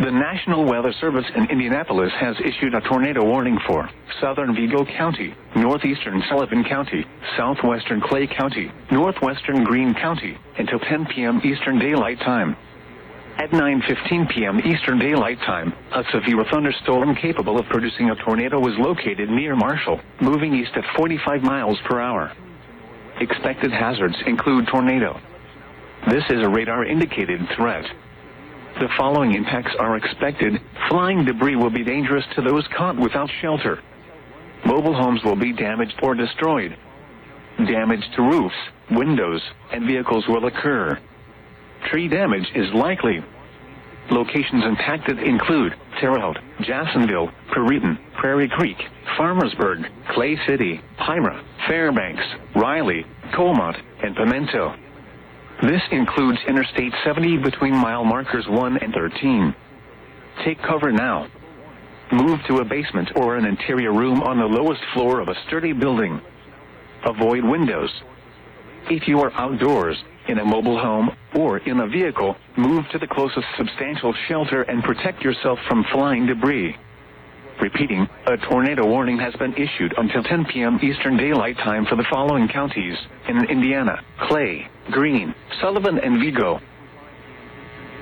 The National Weather Service in Indianapolis has issued a tornado warning for southern Vigo County, northeastern Sullivan County, southwestern Clay County, northwestern Greene County, until 10 p.m. Eastern Daylight Time. At 9:15 p.m. Eastern Daylight Time, a severe thunderstorm capable of producing a tornado was located near Marshall, moving east at 45 miles per hour. Expected hazards include tornado. This is a radar-indicated threat. The following impacts are expected. Flying debris will be dangerous to those caught without shelter. Mobile homes will be damaged or destroyed. Damage to roofs, windows, and vehicles will occur. Tree damage is likely. Locations impacted include Terre Haute, Jacksonville, Perryton, Prairie Creek, Farmersburg, Clay City, Pyra, Fairbanks, Riley, Colmont, and Pimento. This includes Interstate 70 between mile markers 1 and 13. Take cover now. Move to a basement or an interior room on the lowest floor of a sturdy building. Avoid windows. If you are outdoors, in a mobile home, or in a vehicle, move to the closest substantial shelter and protect yourself from flying debris. Repeating, a tornado warning has been issued until 10 p.m. Eastern Daylight Time for the following counties in Indiana: Clay, Greene, Sullivan, and Vigo.